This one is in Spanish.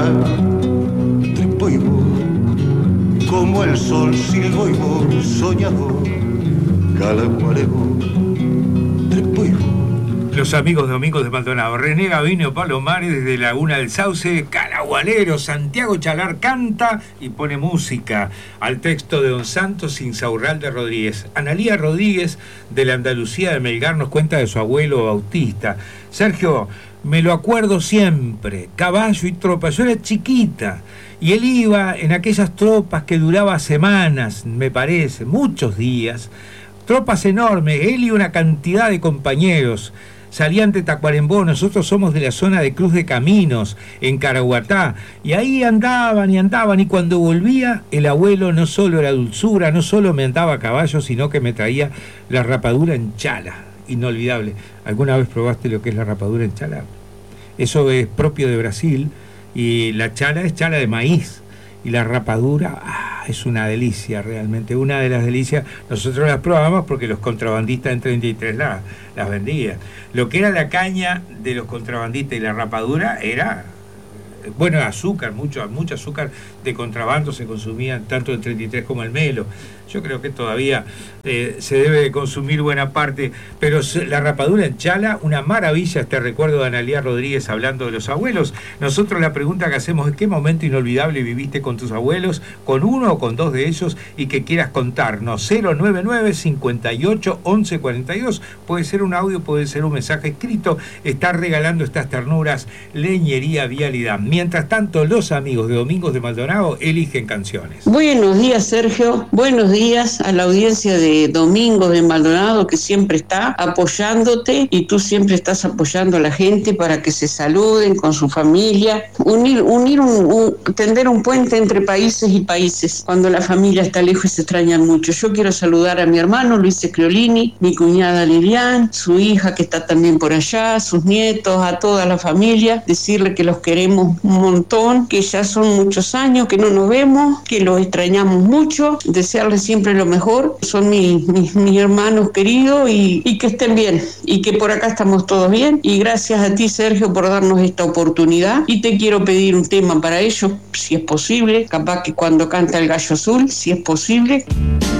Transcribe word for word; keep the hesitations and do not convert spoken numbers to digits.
trepo y voy, como el sol silbo y voy, soñador, calaguarebo, trepo y voy. Los amigos de Domingos de Maldonado, René Gavino Palomares desde Laguna del Sauce, Calagualero, Santiago Chalar canta y pone música al texto de Don Santos Insaurralde Rodríguez. Analía Rodríguez de la Andalucía de Melgar nos cuenta de su abuelo Bautista. Sergio, me lo acuerdo siempre, caballo y tropa, yo era chiquita y él iba en aquellas tropas que duraba semanas, me parece, muchos días, tropas enormes, él y una cantidad de compañeros. Salían de Tacuarembó, nosotros somos de la zona de Cruz de Caminos, en Caraguatá, y ahí andaban y andaban, y cuando volvía, el abuelo no solo era dulzura, no solo me andaba a caballo, sino que me traía la rapadura en chala, inolvidable. ¿Alguna vez probaste lo que es la rapadura en chala? Eso es propio de Brasil, y la chala es chala de maíz, y la rapadura, ah, es una delicia realmente, una de las delicias. Nosotros las probamos porque los contrabandistas en treinta y tres la, las vendían. Lo que era la caña de los contrabandistas y la rapadura era, bueno, azúcar, mucho, mucho azúcar de contrabando se consumía tanto en treinta y tres como el melo. Yo creo que todavía eh, se debe de consumir buena parte, pero la rapadura en chala, una maravilla. Este recuerdo de Analía Rodríguez hablando de los abuelos. Nosotros la pregunta que hacemos es: ¿qué momento inolvidable viviste con tus abuelos, con uno o con dos de ellos, y que quieras contarnos? Cero noventa y nueve, cincuenta y ocho, once cuarenta y dos, puede ser un audio, puede ser un mensaje escrito. Está regalando estas ternuras Leñería Vialidad. Mientras tanto, los amigos de Domingos de Maldonado eligen canciones. Buenos días, Sergio. Buenos días a la audiencia de Domingos de Maldonado, que siempre está apoyándote, y tú siempre estás apoyando a la gente para que se saluden con su familia, unir, unir un, un, tender un puente entre países y países. Cuando la familia está lejos y se extrañan mucho. Yo quiero saludar a mi hermano Luis Escriolini, mi cuñada Lilian, su hija que está también por allá, sus nietos, a toda la familia, decirle que los queremos un montón, que ya son muchos años que no nos vemos, que los extrañamos mucho, desearles siempre lo mejor. Son mis, mis, mis hermanos queridos, y, y que estén bien, y que por acá estamos todos bien. Y gracias a ti, Sergio, por darnos esta oportunidad, y te quiero pedir un tema para ellos, si es posible, capaz que cuando canta el gallo azul, si es posible.